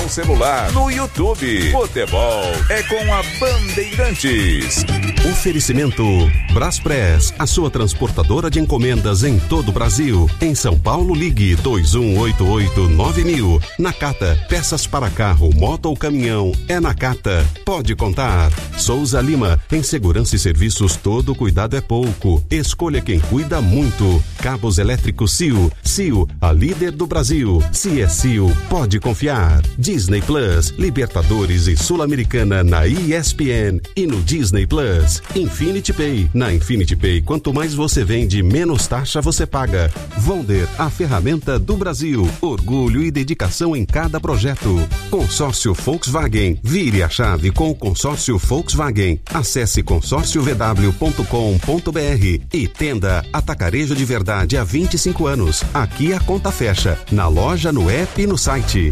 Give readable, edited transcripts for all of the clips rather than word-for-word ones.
seu celular, no YouTube. Futebol é com a Bandeirantes. Oferecimento Braspress, a sua transportadora de encomendas em todo o Brasil. Em São Paulo, ligue 2188-9000. Nakata, peças para carro, moto ou caminhão, é Nakata. Pode contar. Souza Lima, em segurança e serviços todo cuidado é pouco. Escolha quem cuida muito. Cabos elétricos Sil. Sil, a líder do Brasil. Se é Sil, pode confiar. Disney Plus, Libertadores e Sul-Americana na ESPN e no Disney Plus. Infinity Pay. Na Infinity Pay, quanto mais você vende, menos taxa você paga. Vonder, a ferramenta do Brasil. Orgulho e dedicação em cada projeto. Consórcio Volkswagen. Vire a chave com o consórcio Volkswagen. Acesse consórciovw.com.br e Tenda Atacarejo de Verdade há 25 anos. Aqui a conta fecha. Na loja, no app e no site.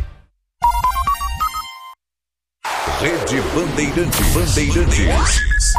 Rede Bandeirantes.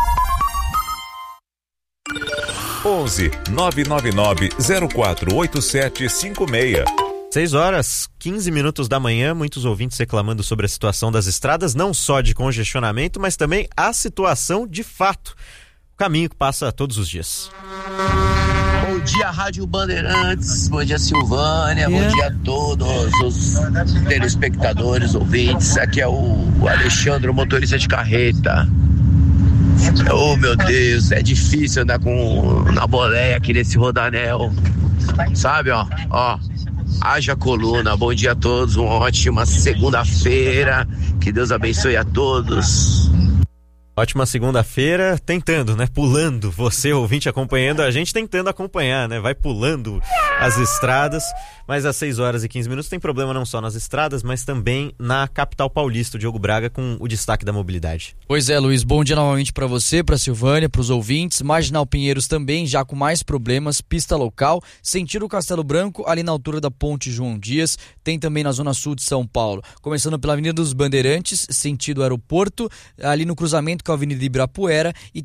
11 999 048756. 6h15 da manhã, muitos ouvintes reclamando sobre a situação das estradas, não só de congestionamento, mas também a situação de fato. O caminho que passa todos os dias. Bom dia, Rádio Bandeirantes. Bom dia, Silvânia. Bom dia a todos os telespectadores, ouvintes. Aqui é o Alexandre, o motorista de carreta. Oh, meu Deus, é difícil andar na boleia aqui nesse rodanel. Sabe, ó. Haja coluna. Bom dia a todos, uma ótima segunda-feira. Que Deus abençoe a todos. Ótima segunda-feira, tentando, né? Pulando, você ouvinte acompanhando a gente, tentando acompanhar, né? Vai pulando as estradas, mas às 6h15 tem problema não só nas estradas, mas também na capital paulista, o Diogo Braga, com o destaque da mobilidade. Pois é, Luiz, bom dia novamente para você, para Silvânia, para os ouvintes. Marginal Pinheiros também, já com mais problemas, pista local, sentido Castelo Branco, ali na altura da Ponte João Dias, tem também na zona sul de São Paulo. Começando pela Avenida dos Bandeirantes, sentido aeroporto, ali no cruzamento com a Avenida Ibirapuera, e